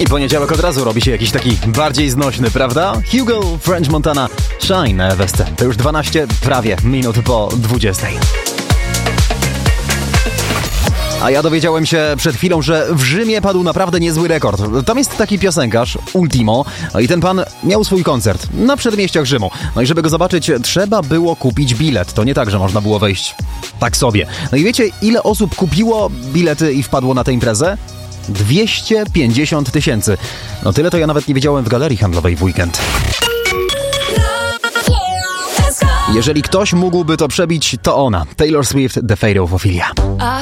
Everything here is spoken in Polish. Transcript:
I poniedziałek od razu robi się jakiś taki bardziej znośny, prawda? Hugo, French Montana, Shine na Ewesce. To już 12 prawie minut po 20. A ja dowiedziałem się przed chwilą, że w Rzymie padł naprawdę niezły rekord. Tam jest taki piosenkarz, Ultimo, i ten pan miał swój koncert na przedmieściach Rzymu. No i żeby go zobaczyć, trzeba było kupić bilet. To nie tak, że można było wejść tak sobie. No i wiecie, ile osób kupiło bilety i wpadło na tę imprezę? 250 000. No tyle to ja nawet nie wiedziałem w galerii handlowej w weekend. Jeżeli ktoś mógłby to przebić, to ona. Taylor Swift, The Fate of Ophelia.